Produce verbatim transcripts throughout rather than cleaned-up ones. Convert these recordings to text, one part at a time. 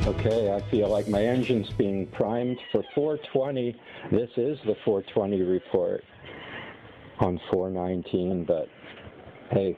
Okay, I feel like my engine's being primed for four twenty. This is the four twenty report on four nineteen, but hey,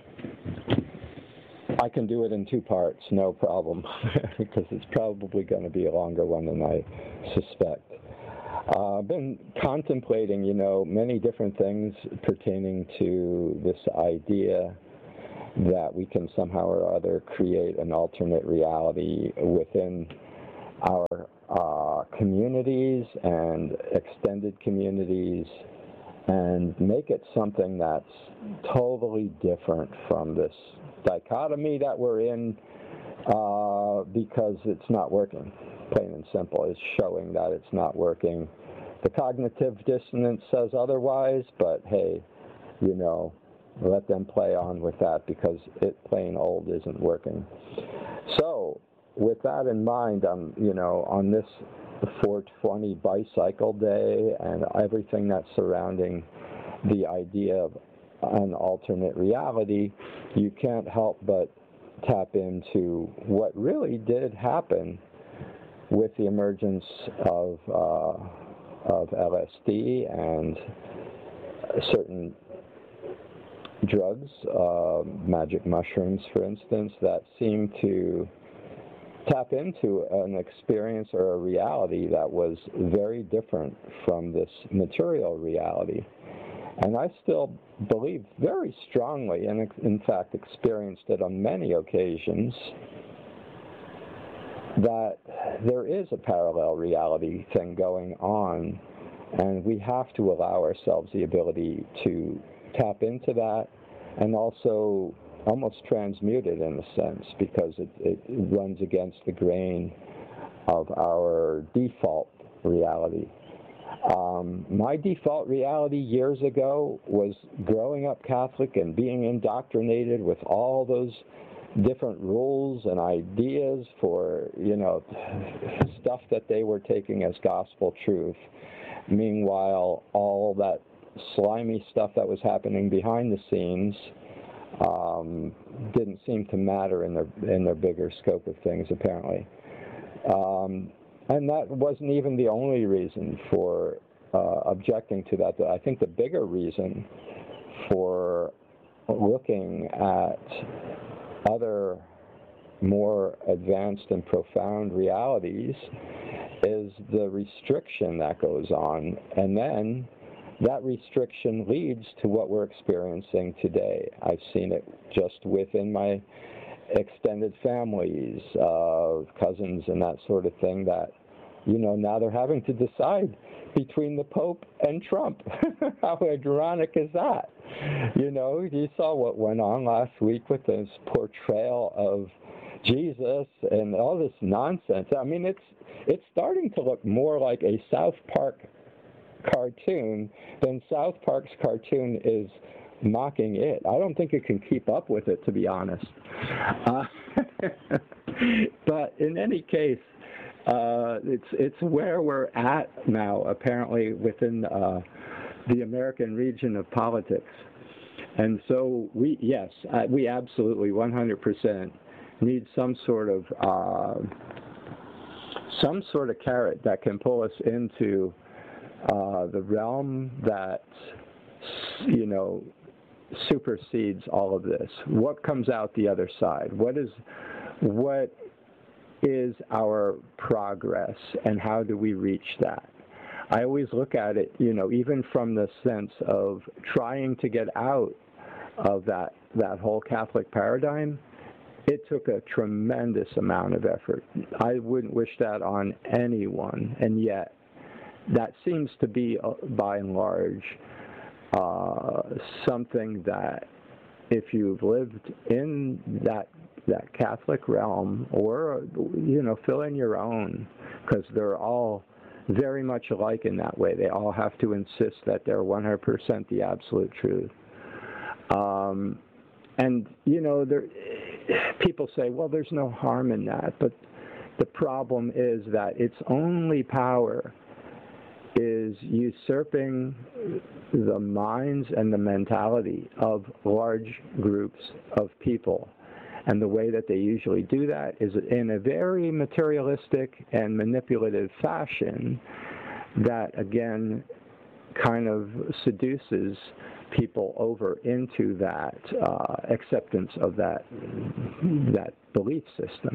I can do it in two parts, no problem, because it's probably going to be a longer one than I suspect. Uh, I've been contemplating, you know, many different things pertaining to this idea that we can somehow or other create an alternate reality within our uh, communities and extended communities and make it something that's totally different from this dichotomy that we're in uh, because it's not working. Plain and simple. It's showing that it's not working. The cognitive dissonance says otherwise, but hey, you know, let them play on with that because it plain old isn't working. So, with that in mind, I'm, you know, on this four twenty bicycle day and everything that's surrounding the idea of an alternate reality, you can't help but tap into what really did happen with the emergence of uh, of L S D and certain drugs, uh, magic mushrooms, for instance, that seem to tap into an experience or a reality that was very different from this material reality. And I still believe very strongly, and in fact experienced it on many occasions, that there is a parallel reality thing going on, and we have to allow ourselves the ability to tap into that and also almost transmute it in a sense, because it, it runs against the grain of our default reality. Um, my default reality years ago was growing up Catholic and being indoctrinated with all those different rules and ideas for, you know, stuff that they were taking as gospel truth. Meanwhile, all that slimy stuff that was happening behind the scenes um, didn't seem to matter in their in their bigger scope of things, apparently. Um, and that wasn't even the only reason for uh, objecting to that. I think the bigger reason for looking at other more advanced and profound realities is the restriction that goes on, and then that restriction leads to what we're experiencing today. I've seen it just within my extended families, uh, cousins and that sort of thing, that, you know, now they're having to decide between the Pope and Trump. How ironic is that? You know, you saw what went on last week with this portrayal of Jesus and all this nonsense. I mean, it's it's starting to look more like a South Park cartoon than South Park's cartoon is mocking it. I don't think it can keep up with it, to be honest. Uh, but in any case, uh, it's it's where we're at now, apparently, within uh, the American region of politics. And so we, yes, uh, we absolutely one hundred percent need some sort of uh, some sort of carrot that can pull us into uh, the realm that, you know, supersedes all of this. What comes out the other side? What is what is our progress, and how do we reach that? I always look at it, you know, even from the sense of trying to get out of that that whole Catholic paradigm. It took a tremendous amount of effort. I wouldn't wish that on anyone, and yet that seems to be, uh, by and large, uh, something that if you've lived in that that Catholic realm, or, you know, fill in your own, because they're all very much alike in that way. They all have to insist that they're one hundred percent the absolute truth. Um, and, you know, there, people say, well, there's no harm in that, but the problem is that its only power is usurping the minds and the mentality of large groups of people. And the way that they usually do that is in a very materialistic and manipulative fashion that, again, kind of seduces people over into that uh, acceptance of that, that belief system.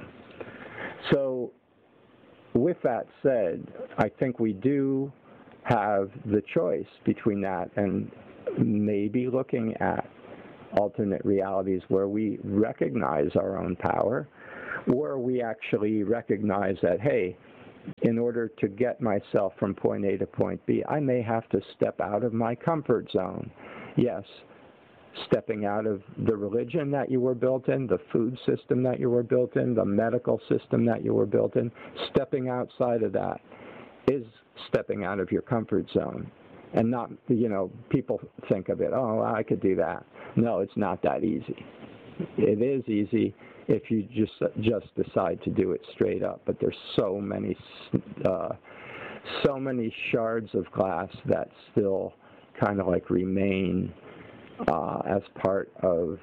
So with that said, I think we do have the choice between that and maybe looking at alternate realities where we recognize our own power, or we actually recognize that, hey, in order to get myself from point A to point B, I may have to step out of my comfort zone. Yes, stepping out of the religion that you were built in, the food system that you were built in, the medical system that you were built in, stepping outside of that is stepping out of your comfort zone. And not, you know, people think of it, oh, I could do that. No, it's not that easy. It is easy if you just just decide to do it straight up. But there's so many, uh, so many shards of glass that still kind of like remain uh, as part of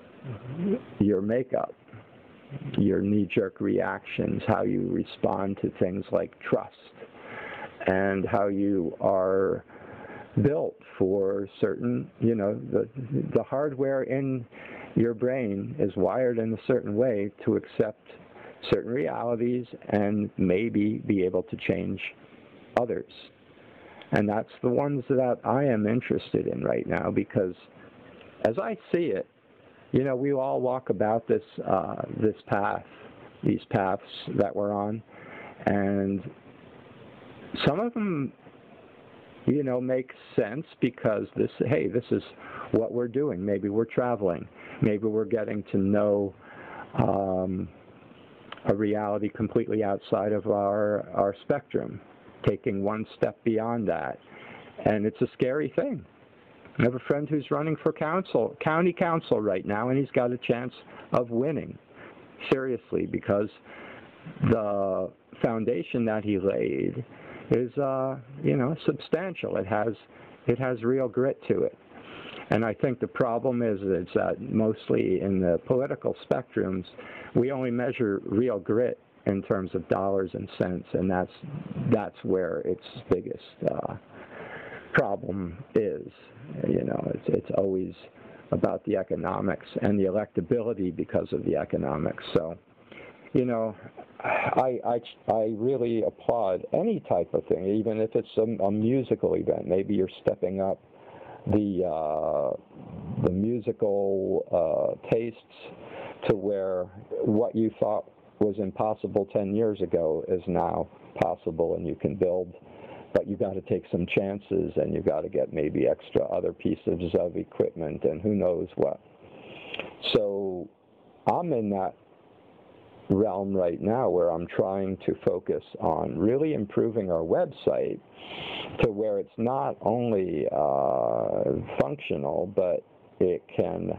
your makeup, your knee-jerk reactions, how you respond to things like trust, and how you are built for certain, you know, the the hardware in your brain is wired in a certain way to accept certain realities and maybe be able to change others. And that's the ones that I am interested in right now, because as I see it, you know, we all walk about this uh, this path, these paths that we're on, and some of them, you know, make sense because this, hey, this is what we're doing. Maybe we're traveling. Maybe we're getting to know um, a reality completely outside of our, our spectrum, taking one step beyond that. And it's a scary thing. I have a friend who's running for council, county council right now, and he's got a chance of winning, seriously, because the foundation that he laid is, uh, you know, substantial. It has, it has real grit to it. And I think the problem is that, that mostly in the political spectrums, we only measure real grit in terms of dollars and cents, and that's that's where its biggest uh, problem is. You know, it's it's always about the economics and the electability because of the economics. So, you know, I, I, I really applaud any type of thing, even if it's a, a musical event. Maybe you're stepping up the uh, the musical uh, tastes to where what you thought was impossible ten years ago is now possible, and you can build. But you got to take some chances, and you got to get maybe extra other pieces of equipment, and who knows what. So I'm in that realm right now where I'm trying to focus on really improving our website to where it's not only uh, functional, but it can,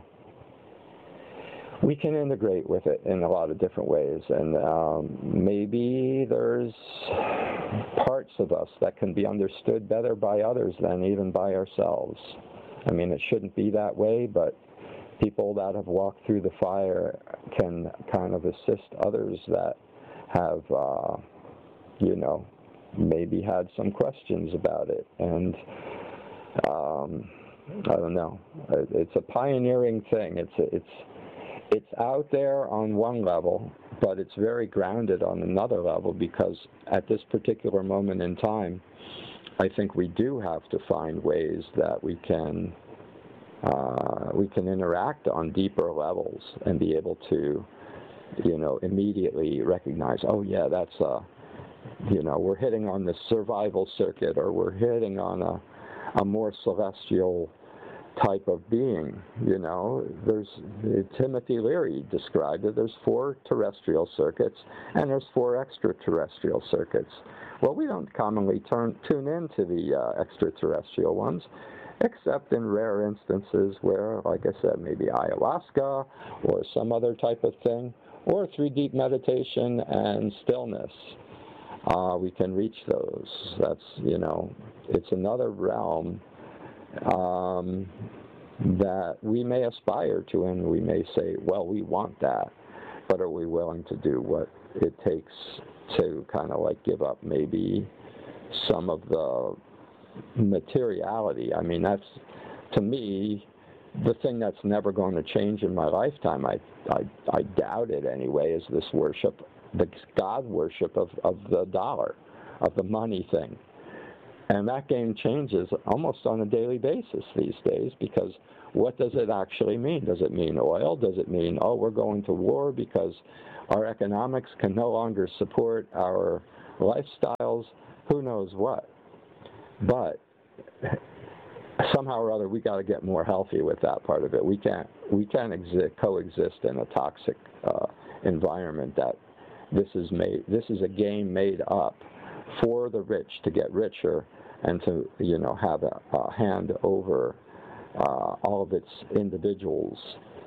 we can integrate with it in a lot of different ways. And um, maybe there's parts of us that can be understood better by others than even by ourselves. I mean, it shouldn't be that way, but people that have walked through the fire can kind of assist others that have, uh, you know, maybe had some questions about it. And um, I don't know. It's a pioneering thing. It's a, it's it's out there on one level, but it's very grounded on another level, because at this particular moment in time, I think we do have to find ways that we can uh, we can interact on deeper levels and be able to, you know, immediately recognize, oh yeah, that's a, you know, we're hitting on the survival circuit, or we're hitting on a, a more celestial type of being. You know, there's, Timothy Leary described it, there's four terrestrial circuits and there's four extraterrestrial circuits. Well, we don't commonly turn, tune into the uh, extraterrestrial ones, except in rare instances where, like I said, maybe ayahuasca or some other type of thing, or through deep meditation and stillness. Uh, we can reach those. That's, you know, it's another realm um, that we may aspire to, and we may say, well, we want that. but are we willing to do what it takes to kind of like give up maybe some of the materiality? I mean, that's, to me, the thing that's never going to change in my lifetime, I, I, I doubt it anyway, is this worship, the God worship of, of the dollar, of the money thing. And that game changes almost on a daily basis these days, because what does it actually mean? Does it mean oil? Does it mean, oh, we're going to war because our economics can no longer support our lifestyles? Who knows what? But somehow or other, we got to get more healthy with that part of it. We can't we can't exist, coexist in a toxic uh, environment. That this is made. This is a game made up for the rich to get richer and to, you know, have a, a hand over uh, all of its individuals.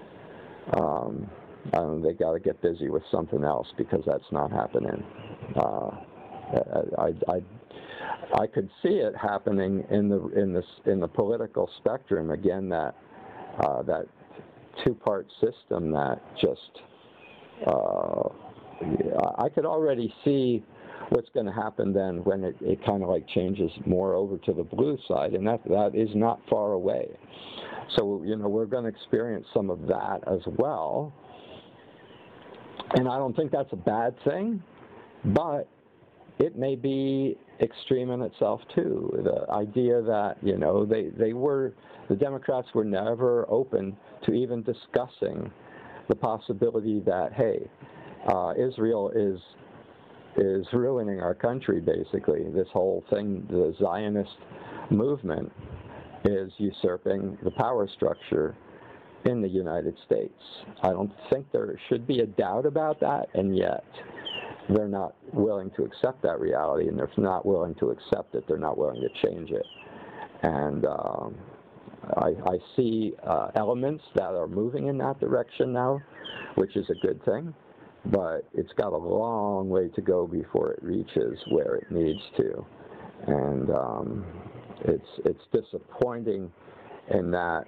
Um, I don't know, they got to get busy with something else, because that's not happening. Uh, I, I, I could see it happening in the in this in the political spectrum again. That uh, that two-part system that just uh, I could already see what's going to happen then when it, it kind of like changes more over to the blue side, and that that is not far away. So, you know, we're going to experience some of that as well, and I don't think that's a bad thing, but it may be extreme in itself too. The idea that, you know, they, they were, the Democrats were never open to even discussing the possibility that, hey, uh, Israel is is ruining our country, basically. This whole thing, the Zionist movement, is usurping the power structure in the United States. I don't think there should be a doubt about that, and yet they're not willing to accept that reality, and they're not willing to accept it. They're not willing to change it. And um, I, I see uh, elements that are moving in that direction now, which is a good thing, but it's got a long way to go before it reaches where it needs to. And um, it's it's disappointing in that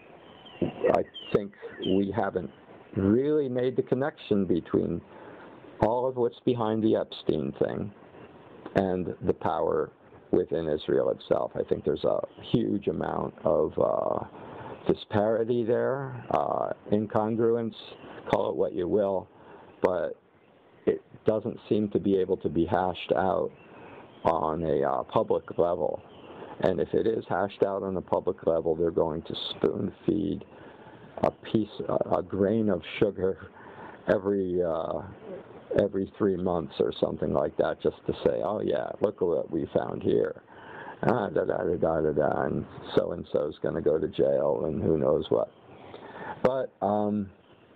I think we haven't really made the connection between all of what's behind the Epstein thing and the power within Israel itself. I think there's a huge amount of uh, disparity there, uh, incongruence, call it what you will, but it doesn't seem to be able to be hashed out on a uh, public level. And if it is hashed out on a public level, they're going to spoon feed a piece, a, a grain of sugar every uh, every three months or something like that, just to say, oh yeah, look at what we found here. Ah, da da da da da da, and so and so is going to go to jail, and who knows what. But um,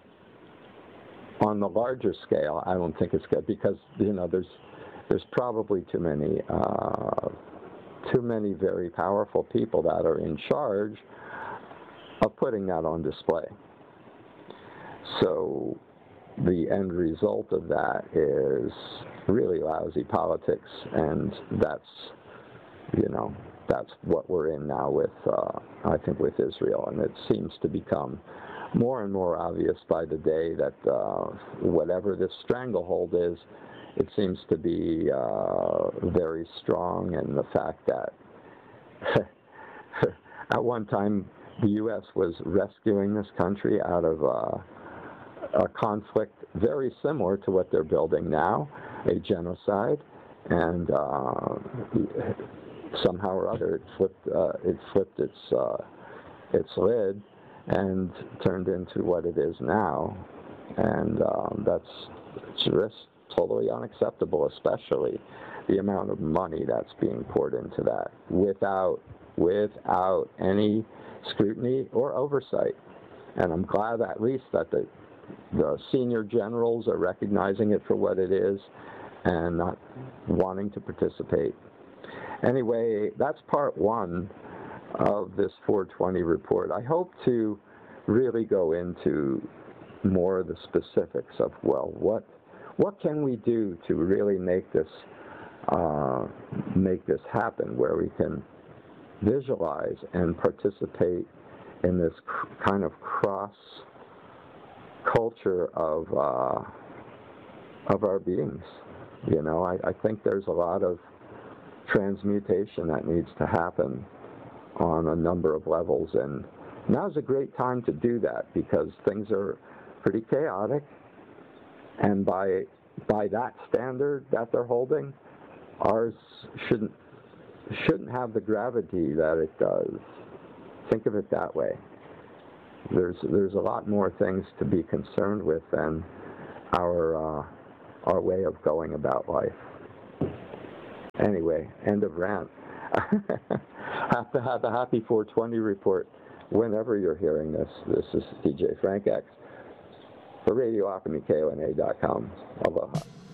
on the larger scale, I don't think it's good, because, you know, there's there's probably too many uh, too many very powerful people that are in charge of putting that on display. So the end result of that is really lousy politics, and that's, you know, that's what we're in now with, uh, I think, with Israel. And it seems to become more and more obvious by the day that uh, whatever this stranglehold is, it seems to be uh, very strong, and the fact that at one time the U S was rescuing this country out of uh, a conflict very similar to what they're building now, a genocide, and uh, somehow or other it flipped, uh, it flipped its, uh, its lid and turned into what it is now. And um, that's just totally unacceptable, especially the amount of money that's being poured into that without without any scrutiny or oversight. And I'm glad at least that the the senior generals are recognizing it for what it is and not wanting to participate. Anyway, that's part one of this four twenty report. I hope to really go into more of the specifics of, well, what what can we do to really make this uh, make this happen, where we can visualize and participate in this cr- kind of cross culture of uh, of our beings. You know, I, I think there's a lot of transmutation that needs to happen on a number of levels, and now's a great time to do that because things are pretty chaotic, and by by that standard that they're holding, ours shouldn't shouldn't have the gravity that it does. Think of it that way. There's there's a lot more things to be concerned with than our uh, our way of going about life. Anyway, end of rant. Have to have a happy four twenty report whenever you're hearing this. This is D J Frank X for Radio Alchemy K O N A dot com. Aloha.